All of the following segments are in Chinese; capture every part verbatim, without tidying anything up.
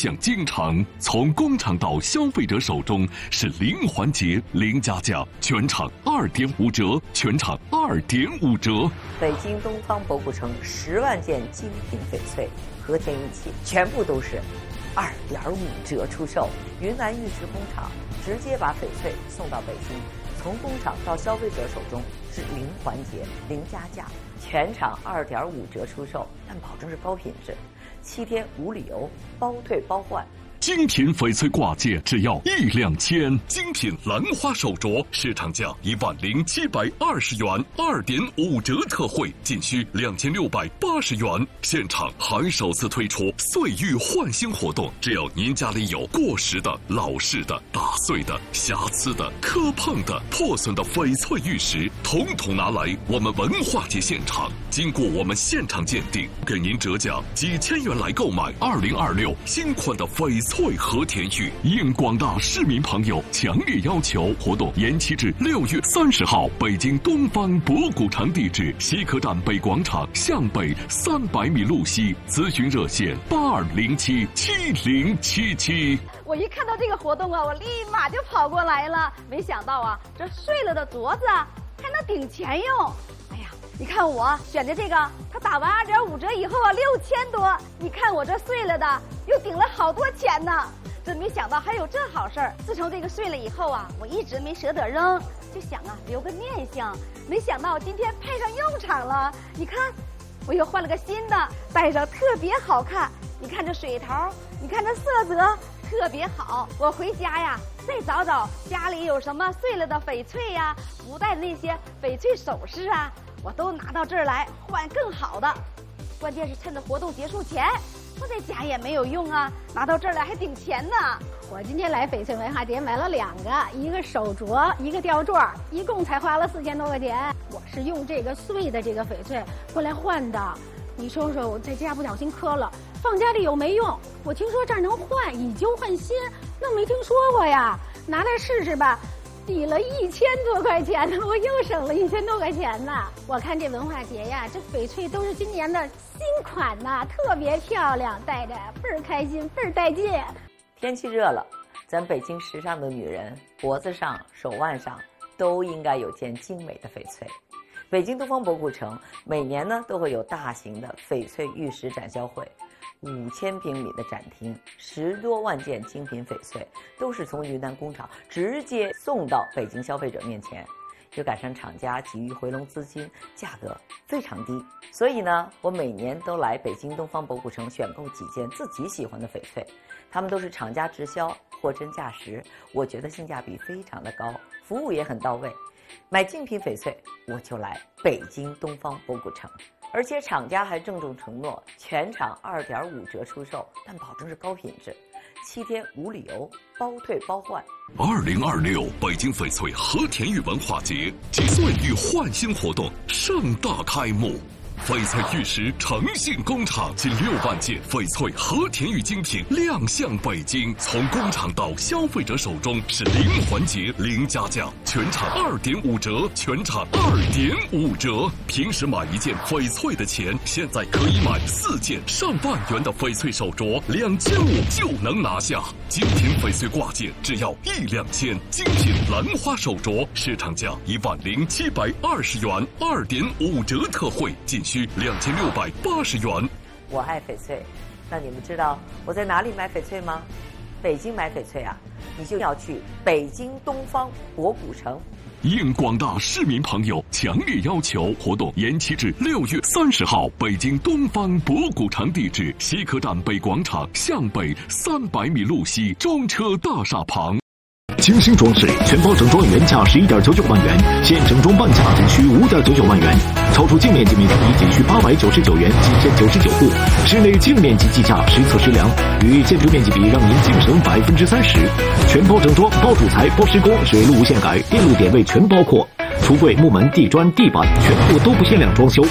向京城，从工厂到消费者手中是零环节、零加价，全场二点五折，全场二点五折。 北京东方博古城十万件精品翡翠，和田玉器全部都是二点五折出售。云南玉石工厂直接把翡翠送到北京，从工厂到消费者手中是零环节、零加价，全场二点五折出售，但保证是高品质，七天无理由，包退包换。 精品翡翠挂件只要一两千，精品兰花手镯市场价一万零七百二十元，二点五折特惠，仅需两千六百八十元。现场还首次推出岁玉换新活动，只要您家里有过时的、老式的、打碎的、瑕疵的、磕碰的、破损的翡翠玉石，统统拿来我们文化节现场，经过我们现场鉴定，给您折价几千元来购买二零二六新款的翡翠翠和田玉。应广大市民朋友强烈要求，活动延期至六月三十号。北京东方博古城地址：西客站北广场向北三百米路西。咨询热线：八二零七七零七七。 我一看到这个活动啊，我立马就跑过来了。没想到啊，这碎了的镯子啊，还能顶钱用。哎呀，你看我选的这个，它打完二点五折以后啊，六千多。你看我这碎了的，又顶了好多钱呢。真没想到还有这好事儿。自从这个碎了以后啊，我一直没舍得扔，就想啊留个念想。没想到今天派上用场了。你看，我又换了个新的，戴上特别好看。你看这水头，你看这色泽特别好。我回家呀，再找找家里有什么碎了的翡翠呀、啊，不戴的那些翡翠首饰啊，我都拿到这儿来换更好的。关键是趁着活动结束前，我在家也没有用啊，拿到这儿来还顶钱呢。 我今天来翡翠文化节买了两个，一个手镯，一个吊坠，一共才花了四千多块钱。我是用这个碎的这个翡翠过来换的。你说说，我在家不小心磕了，放家里有没用。我听说这儿能换，以旧换新，那没听说过呀。拿来试试吧。抵了一千多块钱呢，我又省了一千多块钱呢。我看这文化节呀，这翡翠都是今年的新款呐，特别漂亮，戴着倍儿开心，倍儿带劲。 天气热了，咱北京时尚的女人脖子上、手腕上都应该有件精美的翡翠。北京东方博古城每年呢都会有大型的翡翠玉石展销会。五千平米的展厅，十多万件精品翡翠都是从云南工厂直接送到北京消费者面前，又赶上厂家急于回笼资金，价格非常低。所以呢，我每年都来北京东方博古城选购几件自己喜欢的翡翠，他们都是厂家直销，货真价实，我觉得性价比非常的高，服务也很到位。买精品翡翠，我就来北京东方博古城。而且厂家还郑重承诺，全场二点五折出售，但保证是高品质，七天无理由，包退包换。 二零二六北京翡翠和田玉文化节及岁玉换新活动盛大开幕。翡翠玉石诚信工厂近六万件翡翠和田玉精品亮相北京，从工厂到消费者手中是零环节、零加价，全场二点五折，全场二点五折。平时买一件翡翠的钱，现在可以买四件上万元的翡翠手镯，两千五就能拿下。精品翡翠挂件只要一两千，精品兰花手镯市场价一万零七百二十元，二点五折特惠，仅需两千六百八十元。 我爱翡翠，那你们知道我在哪里买翡翠吗？北京买翡翠啊，你就要去北京东方博古城。 应广大市民朋友强烈要求，活动延期至六月三十号。北京东方博古城地址：西客站北广场向北三百米路西，中车大厦旁。 精心装饰，全包整装原价十一点九九万元，现整装半价仅需五点九九万元，超出净面积面积比仅需八百九十九元，七天九十九户。室内净面积计价实测实量，与建筑面积比让您净省百分之三十。全包整装，包主材、包施工，水路无限改，电路点位全包括。橱柜、木门、地砖、地板全部都不限量装修。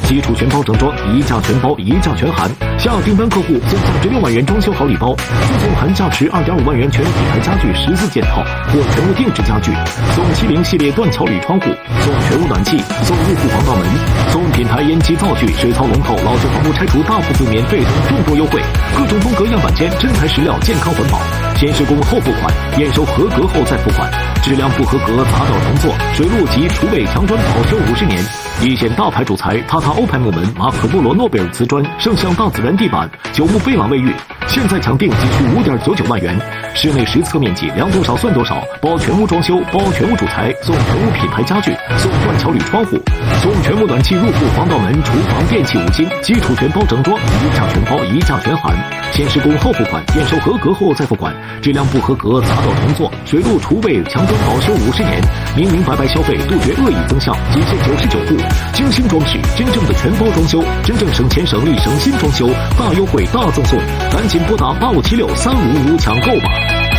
基础全包整装，一价全包，一价全含。下订单客户送价值六万元装修好礼包，附送含价值二点五万元全品牌家具十四件套或全屋定制家具，送七零系列断桥铝窗户，送全屋暖气，送入户防盗门，送品牌烟机灶具、水槽龙头、老旧房屋拆除大部分免费等众多优惠，各种风格样板间，真材实料，健康环保。先施工后付款，验收合格后再付款，质量不合格砸倒重做，水路及厨卫墙砖保修五十年。一线大牌主材塔塔欧牌木门、马可波罗诺贝尔瓷砖、圣象大自然地板、九牧贝朗卫浴，现在抢订仅需五点九九万元。室内实测面积量多少算多少，包全屋装修，包全屋主材，送全屋品牌家具，送断桥铝窗户，送全屋暖气入户防盗门、厨房电器五金，基础全包整装，一价全包，一价全含。先施工后付款，验收合格后再付款，质量不合格砸倒重做，水路厨卫墙砖保修五十年。明明白白消费，杜绝恶意增项，仅限九十九户，精心装饰，真正的全包装修，真正省钱省力省心装修，大优惠大赠送，赶紧拨打八五七六三五五抢购吧。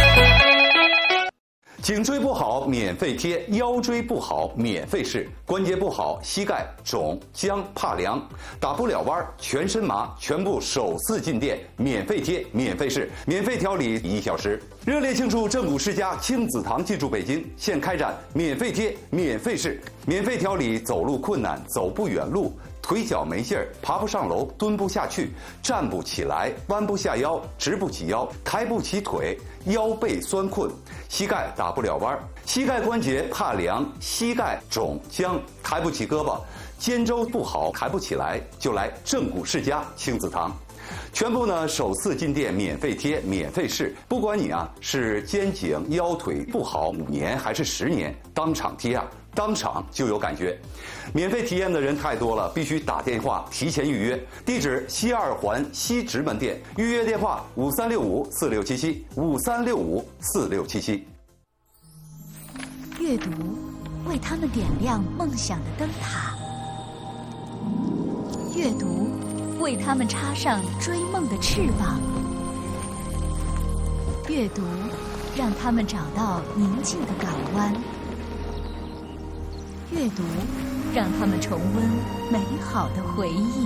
颈椎不好免费贴，腰椎不好免费试，关节不好膝盖肿僵怕凉打不了弯全身麻，全部首次进店免费贴免费试，免费调理一小时。热烈庆祝正骨世家亲子堂进驻北京，现开展免费贴免费试，免费调理走路困难走不远路，腿脚没劲儿，爬不上楼，蹲不下去，站不起来，弯不下腰，直不起腰，抬不起腿，腰背酸困，膝盖打不了弯，膝盖关节怕凉，膝盖肿僵，抬不起胳膊，肩周不好，抬不起来，就来正骨世家亲子堂。全部呢首次进店免费贴免费试，不管你啊是肩颈腰腿不好五年还是十年，当场贴啊当场就有感觉。免费体验的人太多了，必须打电话提前预约。地址西二环西直门店，预约电话五三六五四六七七五三六五四六七七。 阅读，为他们点亮梦想的灯塔；阅读，为他们插上追梦的翅膀；阅读，让他们找到宁静的港湾；阅读，让他们重温美好的回忆；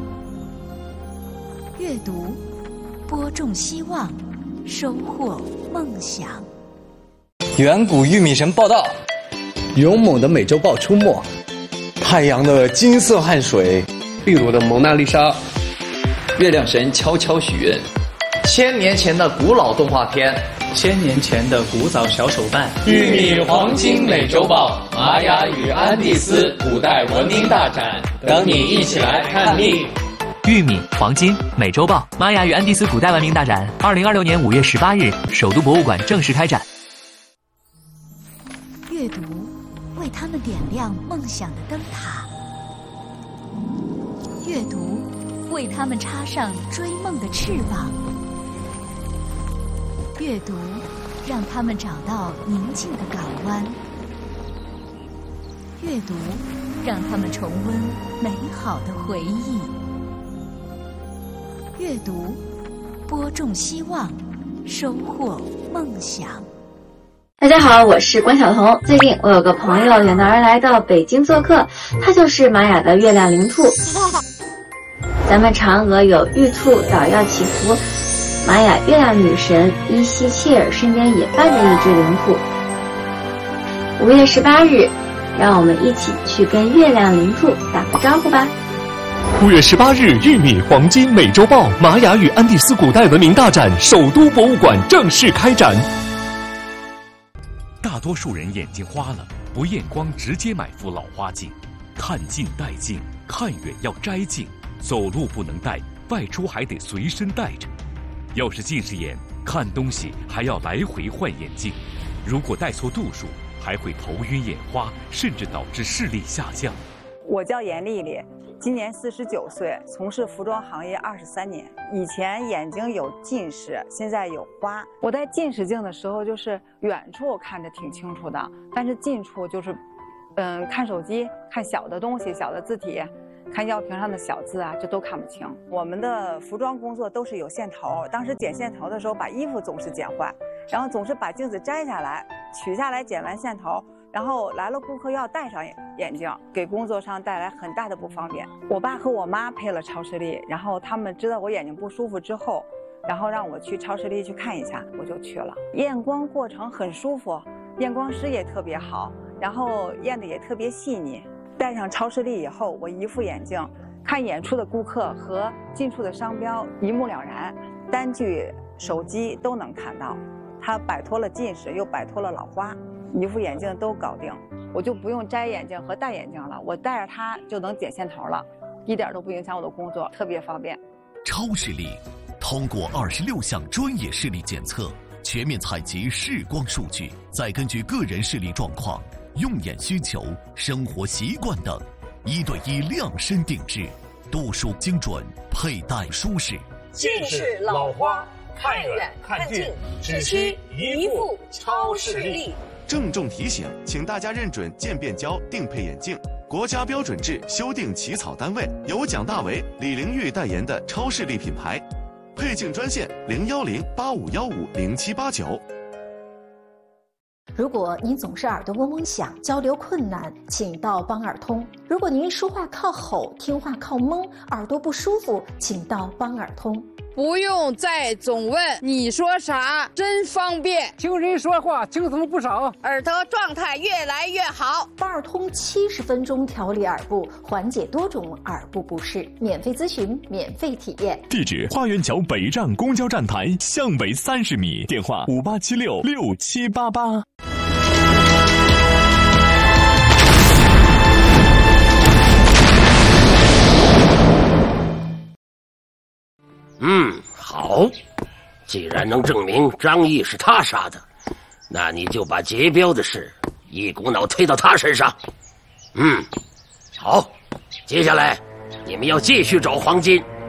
阅读，播种希望，收获梦想。 远古玉米神报道，勇猛的美洲豹出没，太阳的金色汗水， 秘鲁的蒙娜丽莎， 月亮神悄悄许愿， 千年前的古老动画片， 千年前的古早小手办， 玉米黄金美洲豹，玛雅与安第斯古代文明大展，等你一起来看腻。 玉米黄金美洲豹，玛雅与安第斯古代文明大展，二零二六年五月十八日，首都博物馆正式开展。 阅读，为他们点亮梦想的灯塔；阅读，为他们插上追梦的翅膀；阅读，让他们找到宁静的港湾；阅读，让他们重温美好的回忆；阅读，播种希望，收获梦想。 大家好，我是关晓彤。最近我有个朋友远道而来到北京做客，他就是玛雅的月亮灵兔。咱们嫦娥有玉兔捣药祈福，玛雅月亮女神伊西切尔身边也伴着一只灵兔。五月十八日，让我们一起去跟月亮灵兔打个招呼吧。 五月十八日，玉米黄金美洲豹玛雅与安第斯古代文明大展首都博物馆正式开展。大多数人眼睛花了，不验光直接买副老花镜，看近戴近，看远要摘镜，走路不能戴，外出还得随身带着。要是近视眼，看东西还要来回换眼镜，如果戴错度数，还会头晕眼花，甚至导致视力下降。 我叫严丽丽，今年四十九岁，从事服装行业二十三年。以前眼睛有近视，现在有花。我戴近视镜的时候，就是远处看着挺清楚的，但是近处就是，嗯，看手机、看小的东西、小的字体、看药瓶上的小字啊，这都看不清。我们的服装工作都是有线头，当时剪线头的时候，把衣服总是剪坏，然后总是把镜子摘下来，取下来剪完线头， 然后来了顾客要戴上眼镜，给工作上带来很大的不方便。我爸和我妈配了超视力，然后他们知道我眼睛不舒服之后，然后让我去超视力去看一下，我就去了。验光过程很舒服，验光师也特别好，然后验的也特别细腻。戴上超视力以后，我一副眼镜看远处的顾客和近处的商标一目了然，单据、手机都能看到。它摆脱了近视，又摆脱了老花，一副眼镜都搞定，我就不用摘眼镜和戴眼镜了，我戴着它就能点线头了，一点都不影响我的工作，特别方便。 超视力通过二十六项专业视力检测，全面采集视光数据，再根据个人视力状况、用眼需求、生活习惯等，一对一量身定制，度数精准，佩戴舒适。 近视、老花，看远看近，只需一副超视力。 郑重提醒，请大家认准渐变焦定配眼镜，国家标准制修订起草单位由蒋大为、李玲玉代言的超视力品牌。配镜专线零幺零八五幺五零七八九。 如果您总是耳朵嗡嗡响，交流困难，请到帮耳通。如果您说话靠吼，听话靠蒙，耳朵不舒服，请到帮耳通。 不用再总问你说啥，真方便。 听人说话轻松不少， 耳朵状态越来越好。 帮耳通七十分钟调理耳部，缓解多种耳部不适，免费咨询，免费体验。 地址：花园桥北站公交站台向北三十米，电话：五八七六六七八八。 嗯，好，既然能证明张毅是他杀的，那你就把劫镖的事一股脑推到他身上。嗯，好，接下来你们要继续找黄金。